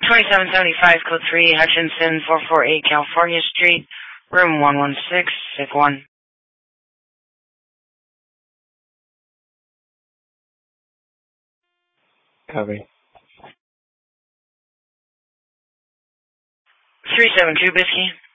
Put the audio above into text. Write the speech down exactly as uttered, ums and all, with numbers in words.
twenty-seven seventy-five, code three, Hutchinson, four forty-eight California Street, room one one six, sick one. Copy. three seven two, Bisky.